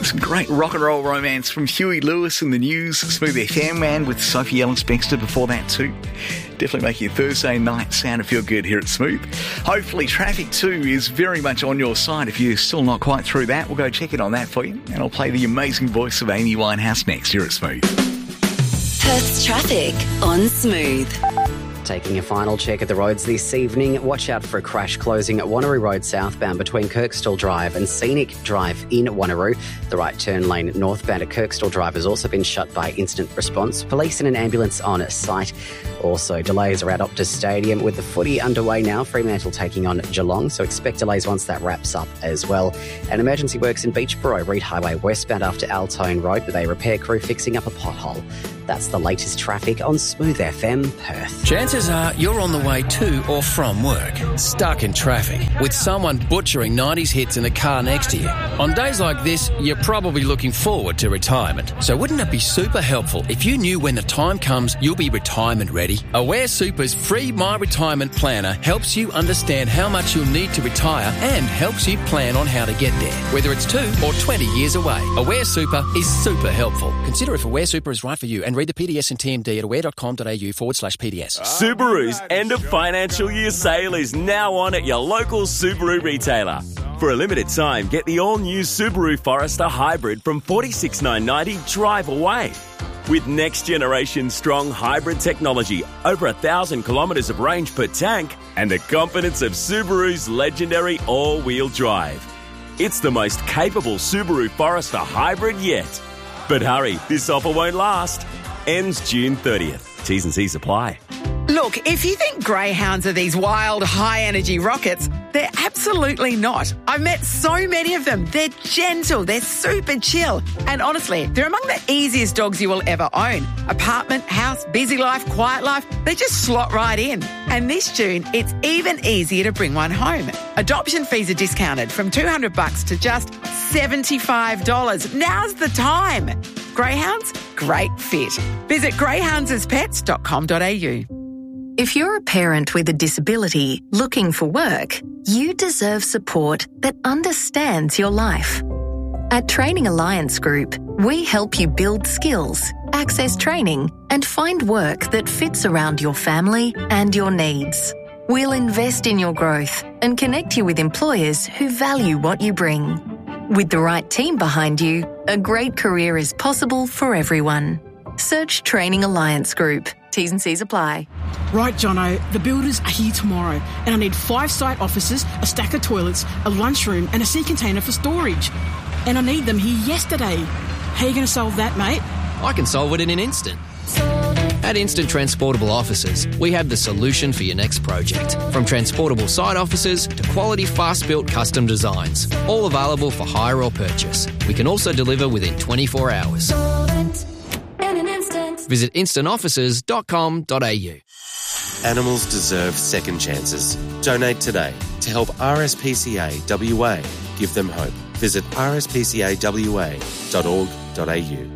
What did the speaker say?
Some great rock and roll romance from Huey Lewis and the News. Smooth FM Man with Sophie Ellis-Bextor before that too. Definitely make your Thursday night sound and feel good here at Smooth. Hopefully traffic too is very much on your side. If you're still not quite through that, we'll go check it on that for you. And I'll play the amazing voice of Amy Winehouse next here at Smooth. Perth's traffic on Smooth. Taking a final check at the roads this evening. Watch out for a crash closing at Wanneroo Road southbound between Kirkstall Drive and Scenic Drive in Wanneroo. The right turn lane northbound at Kirkstall Drive has also been shut by incident response. Police and an ambulance on site. Also, delays around Optus Stadium with the footy underway now. Fremantle taking on Geelong, so expect delays once that wraps up as well. And emergency works in Beachboro, Reed Highway westbound after Altone Road with a repair crew fixing up a pothole. That's the latest traffic on Smooth FM Perth. Chances are you're on the way to or from work, stuck in traffic, with someone butchering 90s hits in the car next to you. On days like this, you're probably looking forward to retirement. So wouldn't it be super helpful if you knew when the time comes you'll be retirement ready? Aware Super's free My Retirement Planner helps you understand how much you'll need to retire and helps you plan on how to get there, whether it's 2 or 20 years away. Aware Super is super helpful. Consider if Aware Super is right for you and read the PDS and TMD at aware.com.au/PDS. Subaru's end of financial year sale is now on at your local Subaru retailer. For a limited time, get the all-new Subaru Forester Hybrid from $46,990 drive away. With next-generation strong hybrid technology, over 1,000 kilometres of range per tank, and the confidence of Subaru's legendary all-wheel drive. It's the most capable Subaru Forester Hybrid yet. But hurry, this offer won't last. Ends June 30th. T's and C's apply. Look, if you think greyhounds are these wild, high-energy rockets, they're absolutely not. I've met so many of them. They're gentle, they're super chill. And honestly, they're among the easiest dogs you will ever own. Apartment, house, busy life, quiet life, they just slot right in. And this June, it's even easier to bring one home. Adoption fees are discounted from $200 to just $75. Now's the time. Greyhounds, great fit. Visit greyhoundsaspets.com.au. If you're a parent with a disability looking for work, you deserve support that understands your life. At Training Alliance Group, we help you build skills, access training, and find work that fits around your family and your needs. We'll invest in your growth and connect you with employers who value what you bring. With the right team behind you, a great career is possible for everyone. Search Training Alliance Group. T's and C's apply. Right, Jono, the builders are here tomorrow and I need 5 site offices, a stack of toilets, a lunchroom and a sea container for storage. And I need them here yesterday. How are you going to solve that, mate? I can solve it in an instant. At Instant Transportable Offices, we have the solution for your next project. From transportable site offices to quality fast-built custom designs, all available for hire or purchase. We can also deliver within 24 hours. Visit instantoffices.com.au. Animals deserve second chances. Donate today to help RSPCA WA give them hope. Visit rspcawa.org.au.